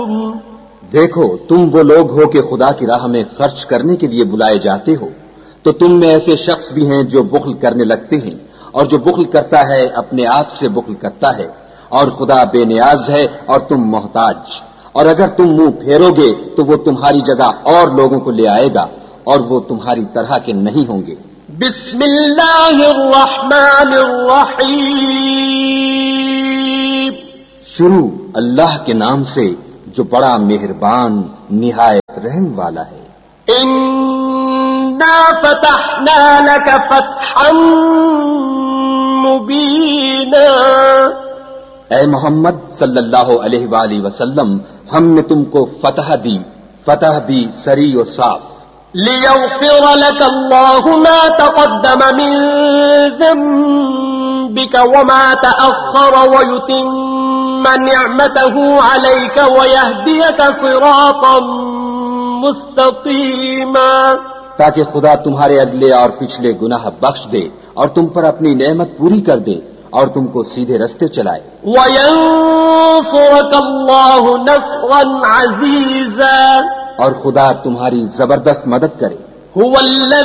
دیکھو تم وہ لوگ ہو کہ خدا کی راہ میں خرچ کرنے کے لیے بلائے جاتے ہو، تو تم میں ایسے شخص بھی ہیں جو بخل کرنے لگتے ہیں، اور جو بخل کرتا ہے اپنے آپ سے بخل کرتا ہے، اور خدا بے نیاز ہے اور تم محتاج، اور اگر تم منہ پھیرو گے تو وہ تمہاری جگہ اور لوگوں کو لے آئے گا اور وہ تمہاری طرح کے نہیں ہوں گے۔ بسم اللہ الرحمن الرحیم، شروع اللہ کے نام سے جو بڑا مہربان نہایت رحم والا ہے۔ انا فتحنا لك فتحا مبینا، اے محمد صلی اللہ علیہ وآلہ وسلم، ہم نے تم کو فتح دی، فتح بھی صریح و صاف۔ لیغفر لك اللہ ما تقدم من ذنبك وما تأخر ويتم نعمته عليك ويهديك صراطا مستقیما، تاکہ خدا تمہارے اگلے اور پچھلے گناہ بخش دے اور تم پر اپنی نعمت پوری کر دے اور تم کو سیدھے رستے چلائے۔ وَيَنصُرَكَ اللَّهُ نَصْرًا عَزِيزًا، اور خدا تمہاری زبردست مدد کرے۔ هُوَ الَّذِي